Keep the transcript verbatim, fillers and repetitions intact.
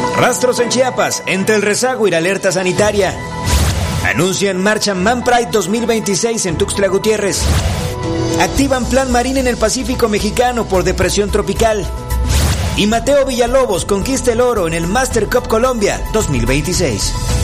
Rastros en Chiapas, entre el rezago y la alerta sanitaria. Anuncian marcha Man Pride dos mil veintiséis en Tuxtla Gutiérrez. Activan plan Marín en el Pacífico mexicano por depresión tropical. Y Mateo Villalobos conquista el oro en el Master Cup Colombia dos mil veintiséis.